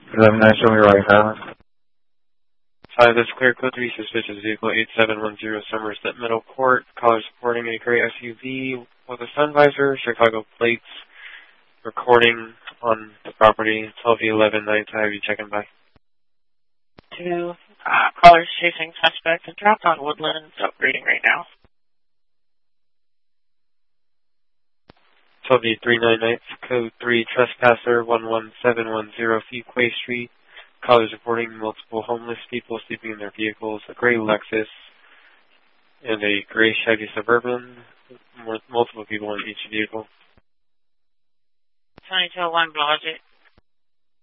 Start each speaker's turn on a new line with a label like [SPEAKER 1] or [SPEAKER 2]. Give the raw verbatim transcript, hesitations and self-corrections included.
[SPEAKER 1] eleven nine, show me right now.
[SPEAKER 2] Hi, this is clear code three, suspicious vehicle eight seven one zero Somerset Middle Court. Caller supporting a gray S U V with a sun visor, Chicago plates, recording on the property, twelve eleven nine time. You checking by?
[SPEAKER 3] Two uh, callers chasing suspect and dropped on Woodlands, upgrading right now.
[SPEAKER 2] twelve three nine nine, code three, trespasser one one seven one zero Fuquay Street. Callers reporting multiple homeless people sleeping in their vehicles, a gray Lexus and a gray Chevy Suburban, more, multiple people in each vehicle.
[SPEAKER 3] twenty-two oh one Blodgett.